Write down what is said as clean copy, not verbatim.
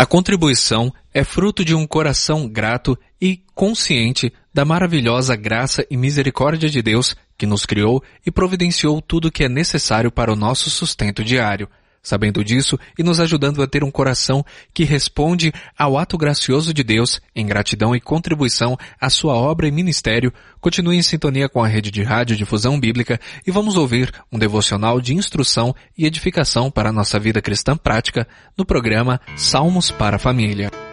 A contribuição é fruto de um coração grato e consciente da maravilhosa graça e misericórdia de Deus que nos criou e providenciou tudo o que é necessário para o nosso sustento diário. Sabendo disso e nos ajudando a ter um coração que responde ao ato gracioso de Deus em gratidão e contribuição à sua obra e ministério, continue em sintonia com a rede de rádio Difusão Bíblica e vamos ouvir um devocional de instrução e edificação para a nossa vida cristã prática no programa Salmos para a Família.